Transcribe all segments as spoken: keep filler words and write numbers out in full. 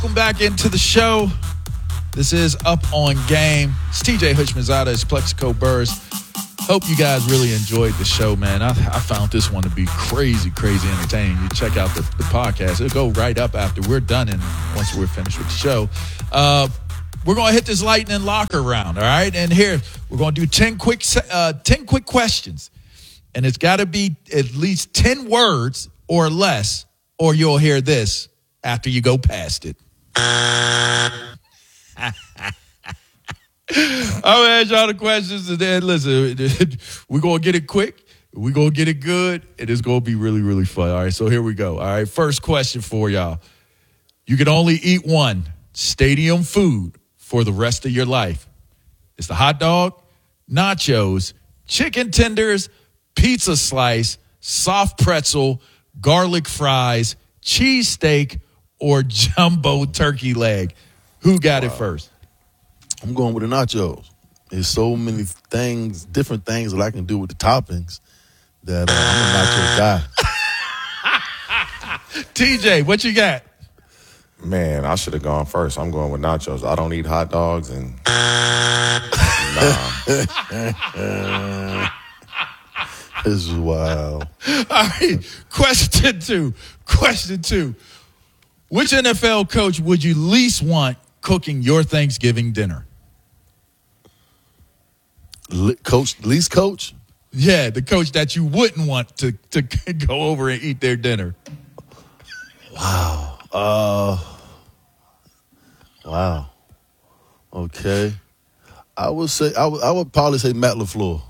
Welcome back into the show. This is Up on Game. It's T J Hutchmanzada. It's Plexico Burrs. Hope you guys really enjoyed the show, man. I, I found this one to be crazy, crazy entertaining. You check out the, the podcast. It'll go right up after we're done and once we're finished with the show. Uh, we're going to hit this lightning locker round, all right? And here, we're going to do ten quick, uh, ten quick questions. And it's got to be at least ten words or less, or you'll hear this after you go past it. I'm going to ask y'all the questions, and then listen, we're going to get it quick, we're going to get it good, and it's going to be really, really fun. All right, so here we go. All right, first question for y'all. You can only eat one stadium food for the rest of your life. It's the hot dog, nachos, chicken tenders, pizza slice, soft pretzel, garlic fries, cheesesteak, or jumbo turkey leg. Who got wow. it first? I'm going with the nachos. There's so many things, different things that I can do with the toppings that uh, I'm a nacho guy. T J, what you got? Man, I should have gone first. I'm going with nachos. I don't eat hot dogs and nah. This is wild. All right, question two. Question two. Which N F L coach would you least want cooking your Thanksgiving dinner? Le- coach, least coach? Yeah, the coach that you wouldn't want to, to go over and eat their dinner. Wow. Uh, wow. Okay. I would say, I would, I would probably say Matt LaFleur.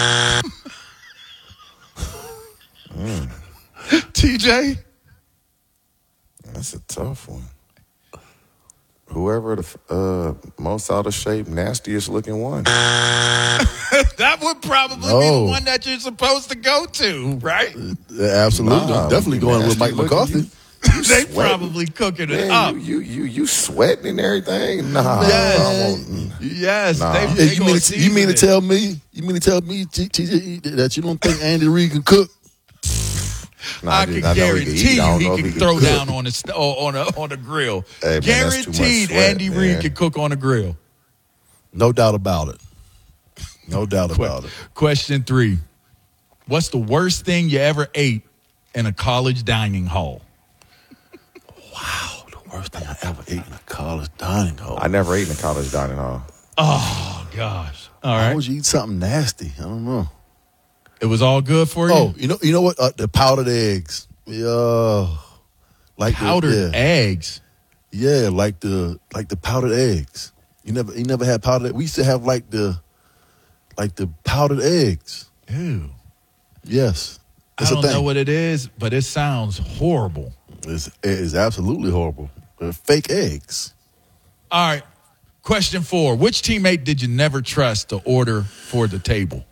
mm. T J? That's a tough one. Whoever the uh, most out of shape, nastiest looking one. That would probably no. be the one that you're supposed to go to, right? Uh, absolutely. Nah, I'm definitely going with Mike McCarthy. You, you they sweating. Probably cooking it Man, up. You, you you you sweating and everything? Nah. Yes. Yes. Nah. They, Yeah, they you, mean to, you mean to tell me? You mean to tell me T J that you don't think Andy Reid can cook? Nah, I, I can guarantee he can, you he can throw cook. down on the on a on a grill. Hey, man, Guaranteed, sweat, Andy man. Reid can cook on a grill. No doubt about it. No doubt about it. Question three: what's the worst thing you ever ate in a college dining hall? Wow, the worst thing I ever ate in a college dining hall. I never ate in a college dining hall. Oh gosh! All right. Why would you eat something nasty? I don't know. It was all good for you? Oh, you know you know what? Uh, the powdered eggs. Yeah. Like powdered the, yeah. eggs? Yeah, like the like the powdered eggs. You never you never had powdered eggs? We used to have like the like the powdered eggs. Ew. Yes. I don't know what it is, but it sounds horrible. It's, it is absolutely horrible. They're fake eggs. All right. Question four. Which teammate did you never trust to order for the table?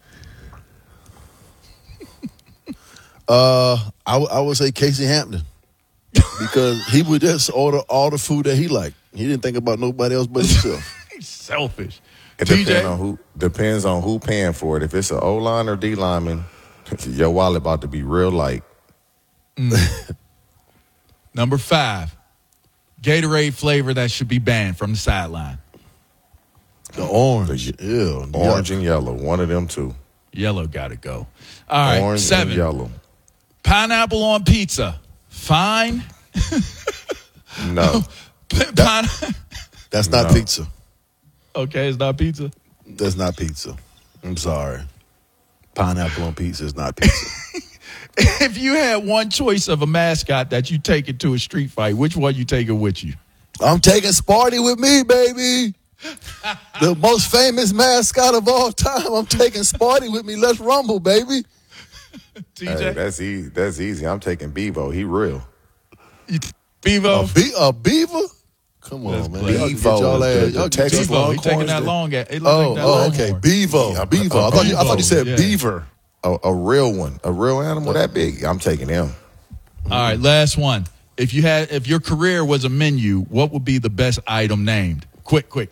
Uh, I, w- I would say Casey Hampton because he would just order all the food that he liked. He didn't think about nobody else but himself. He's selfish. It depends on who depends on who paying for it. If it's an O line or D lineman, your wallet about to be real light. Mm. Number five, Gatorade flavor that should be banned from the sideline. The orange, the, ew, orange yuck. and yellow. One of them two. Yellow got to go. All right, orange seven. And yellow. Pineapple on pizza. Fine. No. Pine- That's not no. pizza. Okay, it's not pizza? That's not pizza. I'm sorry. Pineapple on pizza is not pizza. If you had one choice of a mascot that you take it to a street fight, which one you taking with you? I'm taking Sparty with me, baby. The most famous mascot of all time. I'm taking Sparty with me. Let's rumble, baby. T J? Hey, that's easy. That's easy. I'm taking Bevo. He real. Bevo? A, be- a beaver? Come on, Let's man. play. Y'all Bevo. get y'all ass. Y'all Texas Bevo. He Longhorns. taking that long. He Oh, like that oh, okay. Longhorn. Bevo. Yeah, Bevo. a- I thought you, I Bevo, thought you said yeah. beaver. A, a real one. A real animal that big. I'm taking him. All right, last one. If you had, if your career was a menu, what would be the best item named? Quick, quick.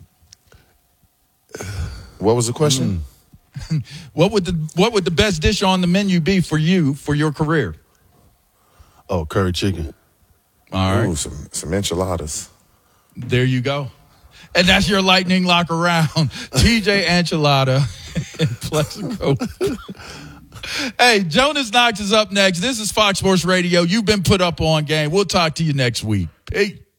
What was the question? Mm. What would the what would the best dish on the menu be for you for your career? Oh, curry chicken. All right. Ooh, some, some enchiladas. There you go. And that's your lightning lock around. T J Enchilada and Plexico. Hey, Jonas Knox is up next. This is Fox Sports Radio. You've been put up on game. We'll talk to you next week. Peace.